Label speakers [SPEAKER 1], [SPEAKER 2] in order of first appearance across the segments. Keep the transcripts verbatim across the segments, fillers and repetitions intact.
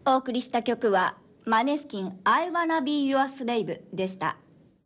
[SPEAKER 1] お送りした曲はマネスキン I wanna be your slave でした。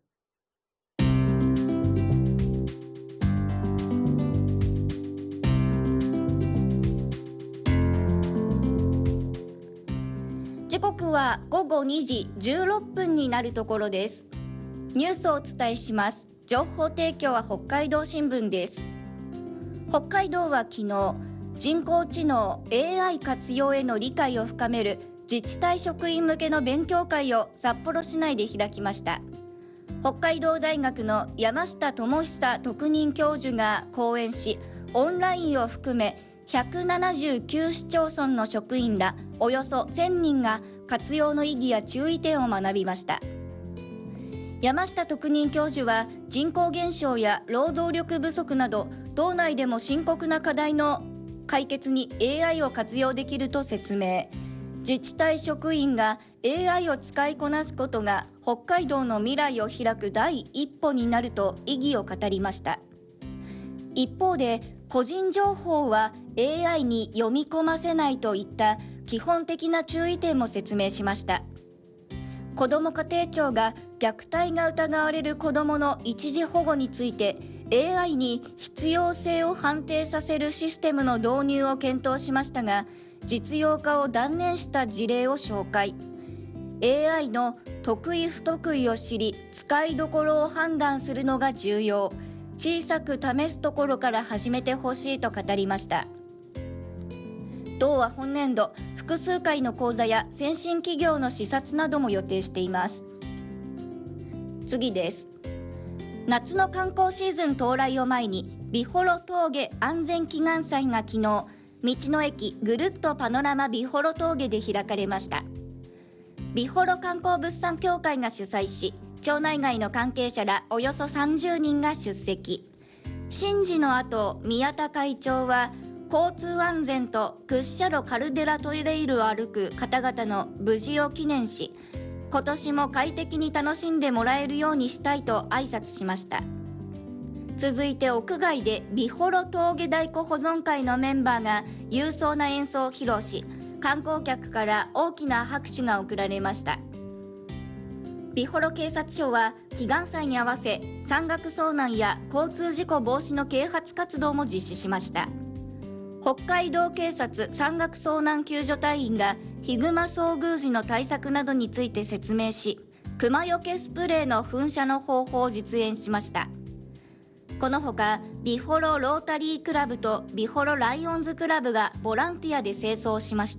[SPEAKER 1] 時刻はごごにじじゅうろっぷんになるところです。ニュースをお伝えします。情報提供は北海道新聞です。北海道は昨日、人工知能 エーアイ 活用への理解を深める自治体職員向けの勉強会を札幌市内で開きました。北海道大学の山下智久特任教授が講演し、オンラインを含めひゃくななじゅうきゅう市町村の職員らおよそせんにんが活用の意義や注意点を学びました。山下特任教授は人口減少や労働力不足など道内でも深刻な課題の解決に エーアイ を活用できると説明。自治体職員が エーアイ を使いこなすことが北海道の未来を開く第一歩になると意義を語りました。一方で個人情報は エーアイ に読み込ませないといった基本的な注意点も説明しました。子ども家庭庁が虐待が疑われる子どもの一時保護について エーアイ に必要性を判定させるシステムの導入を検討しましたが、実用化を断念した事例を紹介。 エーアイ の得意不得意を知り、使いどころを判断するのが重要。小さく試すところから始めてほしいと語りました。道は本年度、複数回の講座や先進企業の視察なども予定しています。次です。夏の観光シーズン到来を前に、美幌峠安全祈願祭が昨日、道の駅ぐるっとパノラマ美幌峠で開かれました。美幌観光物産協会が主催し、町内外の関係者らおよそさんじゅうにんが出席。神事の後、宮田会長は交通安全と屈斜路カルデラトレイルを歩く方々の無事を記念し、今年も快適に楽しんでもらえるようにしたいと挨拶しました。続いて屋外で美幌峠太鼓保存会のメンバーが勇壮な演奏を披露し、観光客から大きな拍手が送られました。美幌警察署は祈願祭に合わせ山岳遭難や交通事故防止の啓発活動も実施しました。北海道警察山岳遭難救助隊員がヒグマ遭遇時の対策などについて説明し、熊よけスプレーの噴射の方法を実演しました。このほか美幌ロータリークラブと美幌ライオンズクラブがボランティアで清掃しました。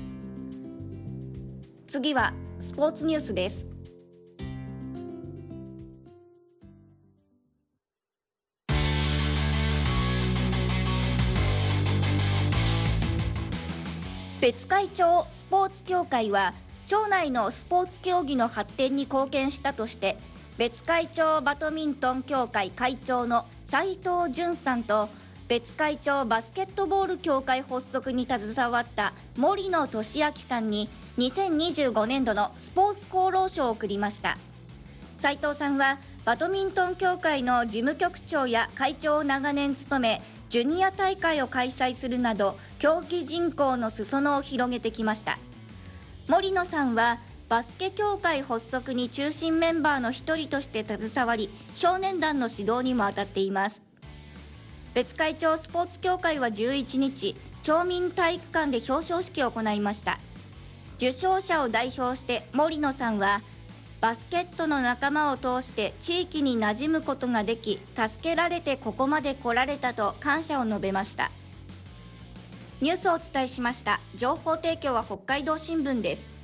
[SPEAKER 1] 次はスポーツニュースです。別海町スポーツ協会は町内のスポーツ競技の発展に貢献したとして、別海町バドミントン協会会長の斉藤淳さんと別海町バスケットボール協会発足に携わった森野俊明さんににせんにじゅうごねんどのスポーツ功労賞を贈りました。斉藤さんはバドミントン協会の事務局長や会長を長年務め、ジュニア大会を開催するなど競技人口の裾野を広げてきました。森野さんはバスケ協会発足に中心メンバーの一人として携わり、少年団の指導にも当たっています。別海町スポーツ協会はじゅういちにち、町民体育館で表彰式を行いました。受賞者を代表して森野さんは、バスケットの仲間を通して地域に馴染むことができ、助けられてここまで来られたと感謝を述べました。ニュースをお伝えしました。情報提供は北海道新聞です。